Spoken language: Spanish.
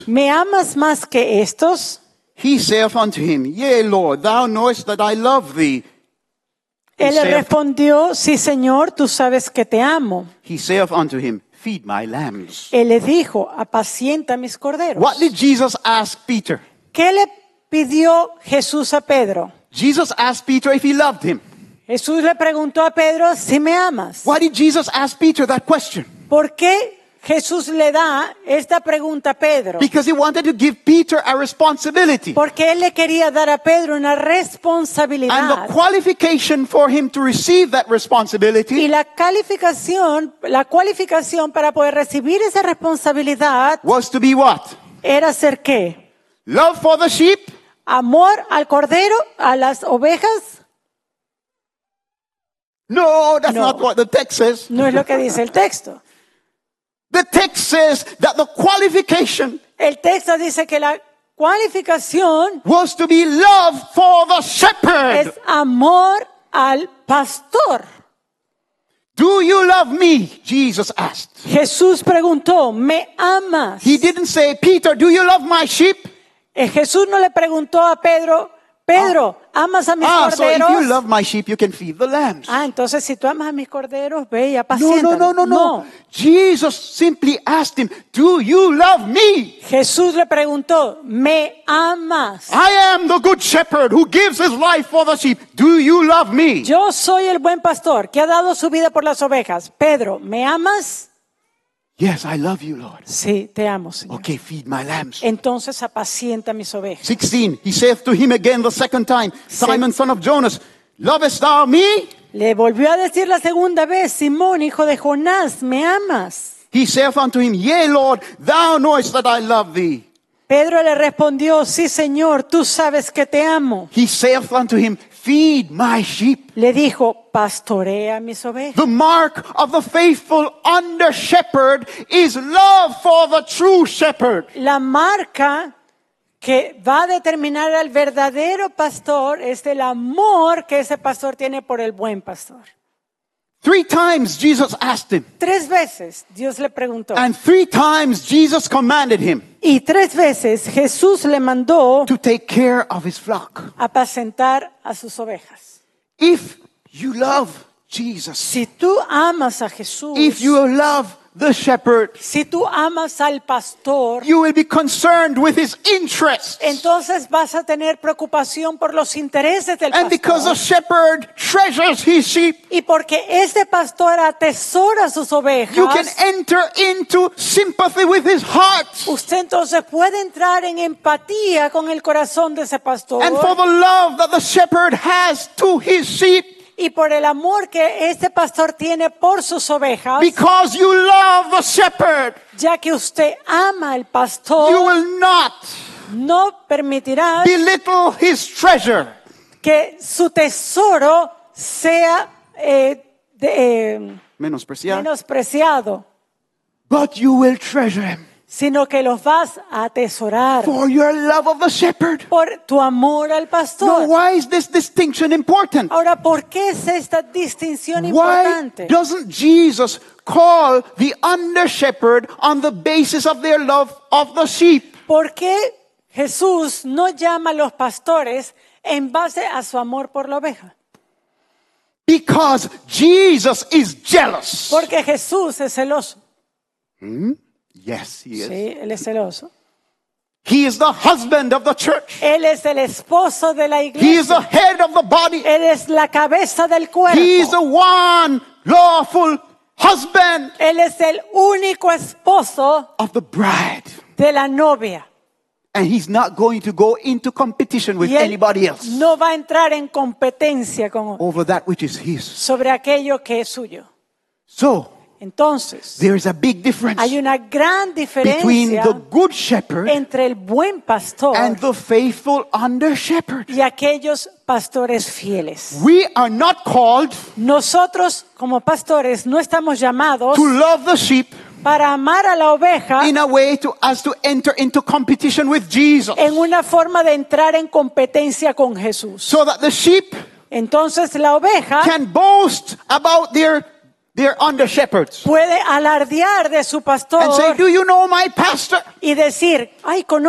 ¿Me amas más que estos? He saith unto him, Yea, Lord, thou knowest that I love thee. Él le respondió, sí, Señor, tú sabes que te amo. He saith unto him, Feed my lambs. Él le dijo, apacienta mis corderos. What did Jesus ask Peter? ¿Qué le pidió Jesús a Pedro? Jesus asked Peter if he loved him. Jesús le preguntó a Pedro, si me amas. Why did Jesus ask Peter that question? ¿Por qué Jesús le da esta pregunta a Pedro? Because he wanted to give Peter a responsibility. Porque él le quería dar a Pedro una And responsabilidad. the qualification for him to receive that Y responsibility la cualificación para poder recibir esa responsabilidad was to be what? era ser ¿qué? Love for the sheep, Amor al cordero, a las ovejas. No, that's No. not what the text says. No es lo que dice el texto. The text says that the qualification El texto dice que la cualificación was to be love for the shepherd. es amor al pastor. Do you love me? Jesus asked. Jesús preguntó, ¿me amas? He didn't say, Peter, do you love my sheep? Jesús no le preguntó a Pedro, Pedro, ¿amas a mis So if corderos? you love my sheep, you can feed the lambs. Entonces si tú amas a mis corderos, ve y No, apaciéntalos. no. Jesus simply asked him, do you love me? Jesús le preguntó, ¿me amas? I am the good shepherd who gives his life for the sheep. Do you love me? Yo soy el buen pastor que ha dado su vida por las ovejas. Pedro, ¿me amas? Yes, I love you, Lord. Sí, te amo, Señor. Okay, feed my lambs. Entonces apacienta mis ovejas. 16, he saith to him again the second time, Simon, son of Jonas, lovest thou me? Le volvió a decir la segunda vez, Simón, hijo de Jonás, ¿me amas? He saith unto him, Yea, Lord, thou knowest that I love thee. Pedro le respondió, sí, Señor, tú sabes que te amo. He saith unto him, Feed my sheep. Le dijo, pastorea mis ovejas. The mark of the faithful under shepherd is love for the true shepherd. La marca que va a determinar al verdadero pastor es el amor que ese pastor tiene por el buen pastor. 3 times Jesus asked him, 3 veces Dios le preguntó. and 3 times Jesus commanded him Y 3 veces Jesús le mandó to take care of his flock. apacentar a sus ovejas. If you love Jesus, Si tú amas a Jesús, if you love the shepherd, si tú amas al pastor, you will be concerned with his interests. entonces vas a tener preocupación por los intereses del And because the pastor. shepherd treasures his sheep, Y porque este pastor atesora sus ovejas, you can enter into sympathy with his heart. usted entonces puede entrar en empatía con el corazón de ese pastor. And for the love that the shepherd has to his sheep, Y por el amor que este pastor tiene por sus ovejas, because you love the shepherd, ya que usted ama al pastor, you will not no permitirá belittle his treasure. que su tesoro sea Menospreciar. menospreciado, But you will treasure him sino que los vas a atesorar for your love of the shepherd. por tu amor al Now, pastor. why is this distinction important? Ahora, ¿por qué es esta distinción Why importante? doesn't Jesus call the under shepherd on the basis of their love of the sheep? ¿Por qué Jesús no llama a los pastores en base a su amor por la oveja? Because Jesus is jealous. Porque Jesús es celoso. Yes, he is. Sí, Él es celoso. He is the husband of the church. Él es el esposo de la He is iglesia. the head of the body. Él es la cabeza del cuerpo. He is the one lawful husband Él es el único esposo of the bride. de la novia. And he's not going to go into competition with Y él anybody else no va a entrar en competencia con, over that which is his. sobre aquello que es suyo. So, Entonces, there is a big difference hay una gran between diferencia the good shepherd entre el buen pastor and the faithful under shepherd. y aquellos pastores fieles. We are not called Nosotros, como pastores, no estamos llamados to love the sheep para amar a la oveja in a way as to enter into competition with Jesus, en una forma de entrar en competencia con Jesús. so that the sheep Entonces la oveja can boast about their They're under shepherds. puede alardear de su And say, pastor do you know my pastor? y decir, ay,